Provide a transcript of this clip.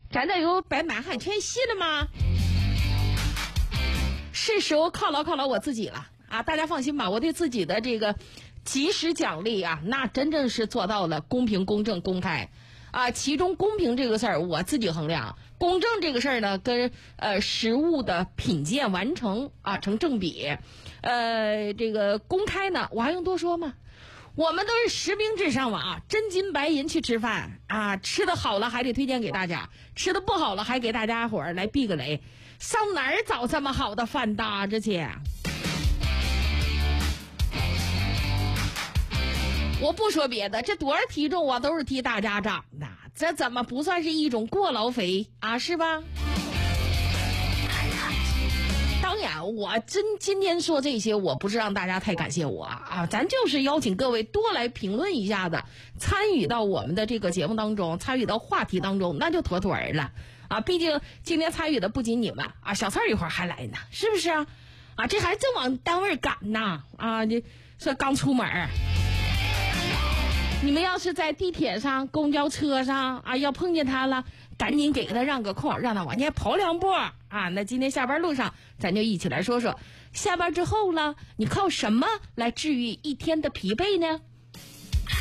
咱这有白满汉全席了吗？是时候犒劳我自己了啊！大家放心吧，我对自己的这个及时奖励啊，那真正是做到了公平、公正、公开啊。其中公平这个事儿我自己衡量，公正这个事儿呢跟实物的品鉴完成啊成正比。这个公开呢，我还用多说吗？我们都是实名制上网，真金白银去吃饭啊，吃的好了还得推荐给大家，吃的不好了还给大家伙儿来避个雷。上哪儿找这么好的饭搭着去？我不说别的，这多少体重啊都是替大家长的，这怎么不算是一种过劳肥啊？是吧？当然，我今天说这些，我不是让大家太感谢我啊，咱就是邀请各位多来评论一下子，参与到我们的这个节目当中，参与到话题当中，那就妥妥儿了啊！毕竟今天参与的不仅你们啊，小蔡一会儿还来呢，是不是啊？啊，这还正往单位赶呢啊！这说刚出门，你们要是在地铁上、公交车上啊，要碰见他了，赶紧给他让个空，让他往前跑两步啊！那今天下班路上，咱就一起来说说，下班之后了，你靠什么来治愈一天的疲惫呢？